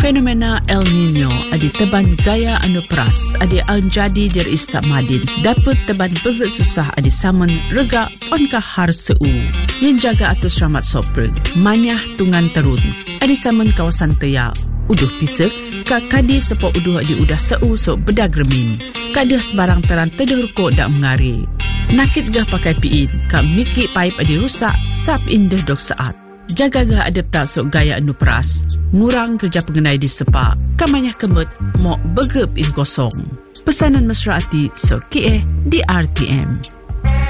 Fenomena El Nino adi teban gaya anu peras adi anjadi diri istak madin dapat teban beget susah adi saman rega onkah har seu yang jaga atus ramat sopreng manyah tungan terun adi saman kawasan teya uduh pisek ka kadi sepok uduh adi udah seu so bedag remin kadah sebarang teran tedeh rukuk dak mengari nakit gah pakai piin ka miki paip adi rusak sap indah dok saat jaga gah adep tak sok gaya anu peras ngurang kerja pengenai di sepak kamanyah kemut mok begep in kosong pesanan mesra ati sok kie di RTM.